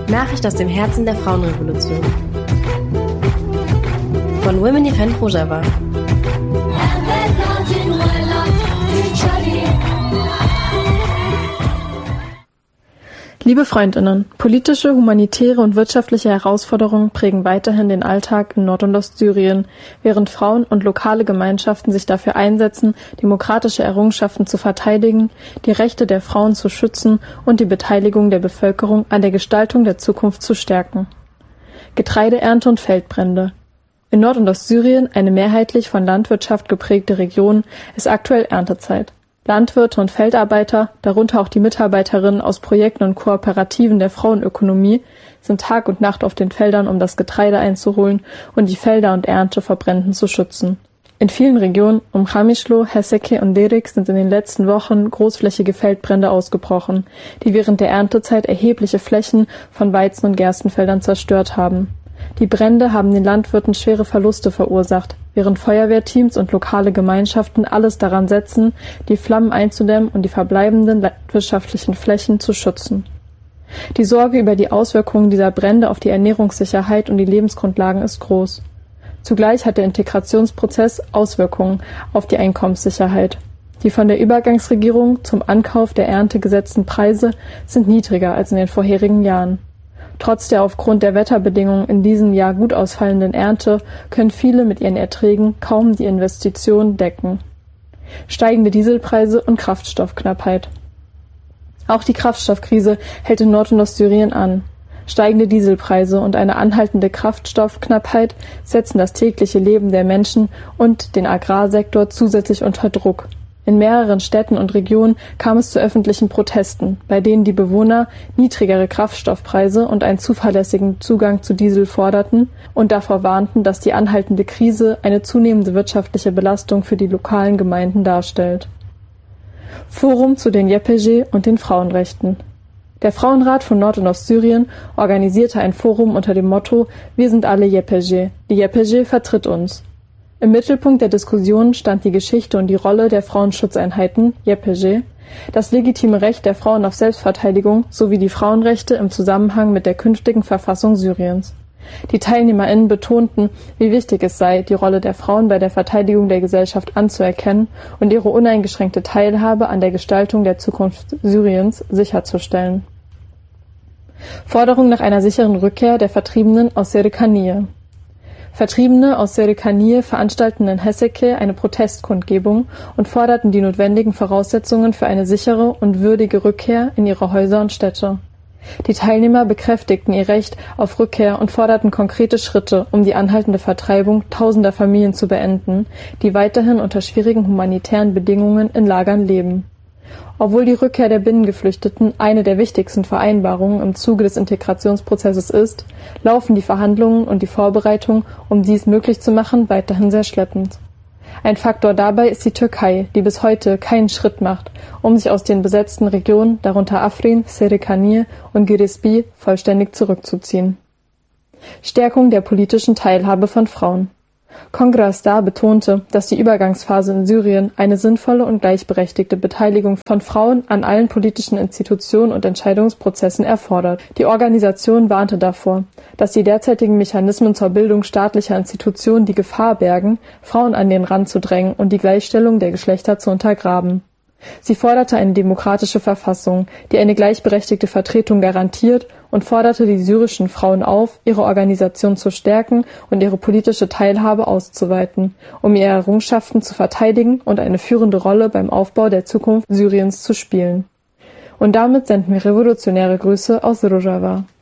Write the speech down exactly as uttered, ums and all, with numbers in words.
Nachricht aus dem Herzen der Frauenrevolution. Von Women Defend Rojava. Liebe Freundinnen, politische, humanitäre und wirtschaftliche Herausforderungen prägen weiterhin den Alltag in Nord- und Ostsyrien, während Frauen und lokale Gemeinschaften sich dafür einsetzen, demokratische Errungenschaften zu verteidigen, die Rechte der Frauen zu schützen und die Beteiligung der Bevölkerung an der Gestaltung der Zukunft zu stärken. Getreideernte und Feldbrände. In Nord- und Ostsyrien, eine mehrheitlich von Landwirtschaft geprägte Region, ist aktuell Erntezeit. Landwirte und Feldarbeiter, darunter auch die Mitarbeiterinnen aus Projekten und Kooperativen der Frauenökonomie, sind Tag und Nacht auf den Feldern, um das Getreide einzuholen und die Felder und Ernte vor Bränden zu schützen. In vielen Regionen um Qamishlo, Heseke und Derik sind in den letzten Wochen großflächige Feldbrände ausgebrochen, die während der Erntezeit erhebliche Flächen von Weizen- und Gerstenfeldern zerstört haben. Die Brände haben den Landwirten schwere Verluste verursacht, während Feuerwehrteams und lokale Gemeinschaften alles daran setzen, die Flammen einzudämmen und die verbleibenden landwirtschaftlichen Flächen zu schützen. Die Sorge über die Auswirkungen dieser Brände auf die Ernährungssicherheit und die Lebensgrundlagen ist groß. Zugleich hat der Integrationsprozess Auswirkungen auf die Einkommenssicherheit. Die von der Übergangsregierung zum Ankauf der Ernte gesetzten Preise sind niedriger als in den vorherigen Jahren. Trotz der aufgrund der Wetterbedingungen in diesem Jahr gut ausfallenden Ernte können viele mit ihren Erträgen kaum die Investitionen decken. Steigende Dieselpreise und Kraftstoffknappheit. Auch die Kraftstoffkrise hält in Nord- und Ostsyrien an. Steigende Dieselpreise und eine anhaltende Kraftstoffknappheit setzen das tägliche Leben der Menschen und den Agrarsektor zusätzlich unter Druck. In mehreren Städten und Regionen kam es zu öffentlichen Protesten, bei denen die Bewohner niedrigere Kraftstoffpreise und einen zuverlässigen Zugang zu Diesel forderten und davor warnten, dass die anhaltende Krise eine zunehmende wirtschaftliche Belastung für die lokalen Gemeinden darstellt. Forum zu den Y P G und den Frauenrechten. Der Frauenrat von Nord- und Ostsyrien organisierte ein Forum unter dem Motto „Wir sind alle Y P G. Die Y P G vertritt uns“. Im Mittelpunkt der Diskussion stand die Geschichte und die Rolle der Frauenschutzeinheiten Y P G, das legitime Recht der Frauen auf Selbstverteidigung sowie die Frauenrechte im Zusammenhang mit der künftigen Verfassung Syriens. Die TeilnehmerInnen betonten, wie wichtig es sei, die Rolle der Frauen bei der Verteidigung der Gesellschaft anzuerkennen und ihre uneingeschränkte Teilhabe an der Gestaltung der Zukunft Syriens sicherzustellen. Forderung nach einer sicheren Rückkehr der Vertriebenen aus Serikaniye. Vertriebene aus Serikaniye veranstalteten in Heseke eine Protestkundgebung und forderten die notwendigen Voraussetzungen für eine sichere und würdige Rückkehr in ihre Häuser und Städte. Die Teilnehmer bekräftigten ihr Recht auf Rückkehr und forderten konkrete Schritte, um die anhaltende Vertreibung tausender Familien zu beenden, die weiterhin unter schwierigen humanitären Bedingungen in Lagern leben. Obwohl die Rückkehr der Binnengeflüchteten eine der wichtigsten Vereinbarungen im Zuge des Integrationsprozesses ist, laufen die Verhandlungen und die Vorbereitungen, um dies möglich zu machen, weiterhin sehr schleppend. Ein Faktor dabei ist die Türkei, die bis heute keinen Schritt macht, um sich aus den besetzten Regionen, darunter Afrin, Serikaniye und Giresbi, vollständig zurückzuziehen. Stärkung der politischen Teilhabe von Frauen. Kongress da betonte, dass die Übergangsphase in Syrien eine sinnvolle und gleichberechtigte Beteiligung von Frauen an allen politischen Institutionen und Entscheidungsprozessen erfordert. Die Organisation warnte davor, dass die derzeitigen Mechanismen zur Bildung staatlicher Institutionen die Gefahr bergen, Frauen an den Rand zu drängen und die Gleichstellung der Geschlechter zu untergraben. Sie forderte eine demokratische Verfassung, die eine gleichberechtigte Vertretung garantiert, und forderte die syrischen Frauen auf, ihre Organisation zu stärken und ihre politische Teilhabe auszuweiten, um ihre Errungenschaften zu verteidigen und eine führende Rolle beim Aufbau der Zukunft Syriens zu spielen. Und damit senden wir revolutionäre Grüße aus Rojava.